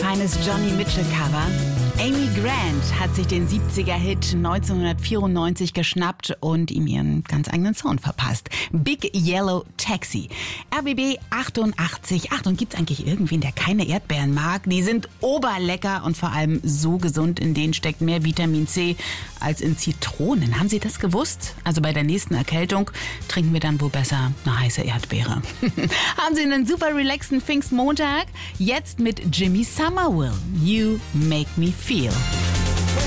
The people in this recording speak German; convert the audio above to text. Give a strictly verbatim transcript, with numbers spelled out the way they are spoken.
feines Johnny Mitchell-Cover. Amy Grant hat sich den siebziger-Hit neunzehnhundertvierundneunzig geschnappt und ihm ihren ganz eigenen Sound verpasst. Big Yellow Taxi. R B B achtundachtzig. Ach, und gibt's eigentlich irgendwen, der keine Erdbeeren mag? Die sind oberlecker und vor allem so gesund. In denen steckt mehr Vitamin C als in Zitronen. Haben Sie das gewusst? Also bei der nächsten Erkältung trinken wir dann wohl besser eine heiße Erdbeere. Haben Sie einen super relaxten Pfingstmontag? Jetzt mit Jimmy Somerville. You make me feel.